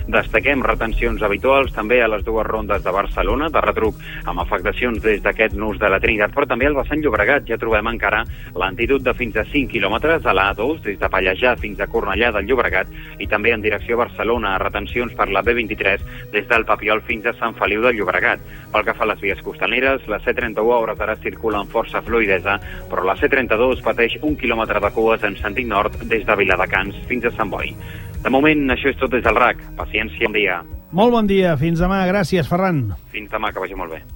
Destaquem retencions habituals també a les dues rondes de Barcelona, de retruc amb afectacions des d'aquest nus de la Trinitat, però també al vessant Llobregat ja trobem encara l'antitud de fins a 5 quilòmetres a l'A2, des de Pallejà fins a Cornellà del Llobregat, i també en direcció a Barcelona, retencions per la B23 des del Papiol fins a Sant Feliu del Llobregat. Pel que fa a les vies costaneres, la C31 a hores d'ara circula amb força fluïdesa, però la C32 pateix 1 quilòmetre de cues en sentit nord des de Viladecans fins a Sant Boi. De moment, això és tot des del RAC. Paciència, bon dia. Molt bon dia. Fins demà. Gràcies, Ferran. Fins demà, que vagi molt bé.